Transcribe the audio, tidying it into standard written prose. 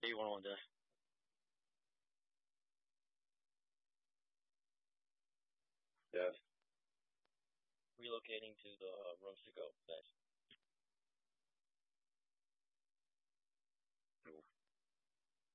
say one on the Yes. relocating to the rooms to go. Nice.